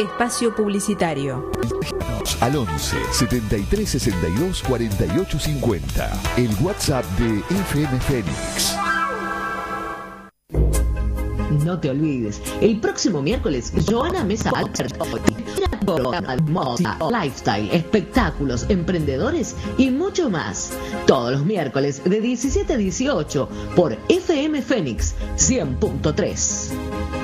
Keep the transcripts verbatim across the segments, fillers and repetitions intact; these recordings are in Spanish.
espacio publicitario. Al once, setenta y tres, sesenta y dos, cuarenta y ocho cincuenta. El WhatsApp de F M Fénix. No te olvides, el próximo miércoles, Joana Mesa moda, lifestyle, espectáculos, emprendedores y mucho más. Todos los miércoles de diecisiete a dieciocho por F M Fénix cien punto tres.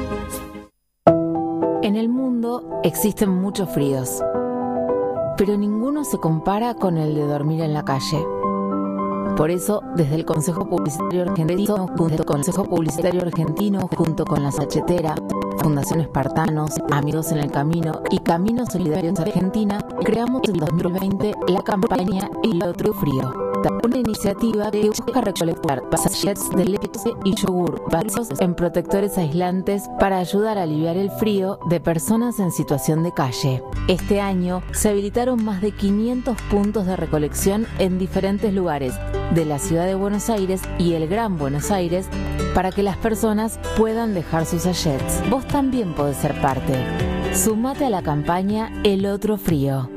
En el mundo existen muchos fríos, pero ninguno se compara con el de dormir en la calle. Por eso, desde el Consejo Publicitario Argentino, junto con el Consejo Publicitario Argentino, junto con la Sachetera, Fundación Espartanos, Amigos en el Camino y Caminos Solidarios Argentina, creamos en dos mil veinte la campaña El Otro Frío, una iniciativa que busca recolectar sachets de leche y yogur vasos en protectores aislantes para ayudar a aliviar el frío de personas en situación de calle. Este año se habilitaron más de quinientos puntos de recolección en diferentes lugares de la ciudad de Buenos Aires y el Gran Buenos Aires para que las personas puedan dejar sus sachets. Vos también podés ser parte. Sumate a la campaña El Otro Frío.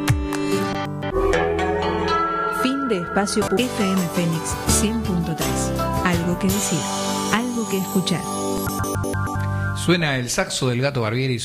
Fin de espacio F M Fénix cien punto tres. Algo que decir, algo que escuchar. Suena el saxo del Gato Barbieri.